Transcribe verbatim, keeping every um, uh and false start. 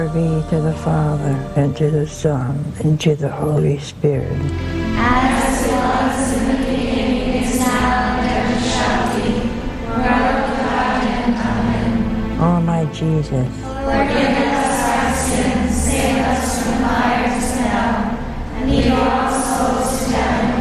Be to the Father, and to the Son, and to the Holy Spirit. As it was in the beginning, is now, and ever shall be, world without end. Amen. O my Jesus, forgive us our sins, save us from fire to hell, and lead all souls to heaven,